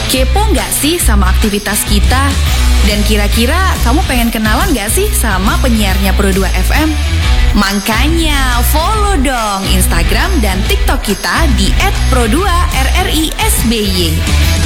Kepo nggak sih sama aktivitas kita? Dan kira-kira kamu pengen kenalan nggak sih sama penyiarnya Pro2 FM? Makanya follow dong Instagram dan TikTok kita di @pro2rrisby.